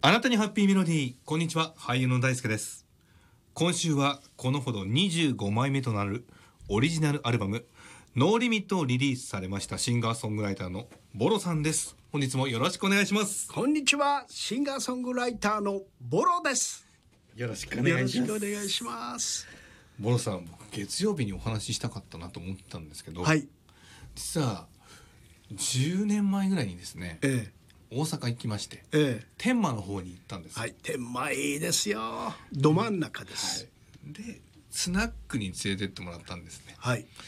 あなたにハッピーメロディー。こんにちは、俳優の大輔です。今週はこのほど25枚目となるオリジナルアルバムノーリミットをリリースされましたシンガーソングライターのボロさんです。本日もよろしくお願いします。 こんにちは、シンガーソングライターのボロです。 よろしくお願いします。 よろしくお願いします。 ボロさん、僕月曜日にお話ししたかったなと思ったんですけど、 はい、 実は10年前ぐらいにですね、大阪行きまして、天満の方に行ったんです。 はい、天満いいですよ。ど真ん中です。 でスナックに連れてってもらったんですね。 はい。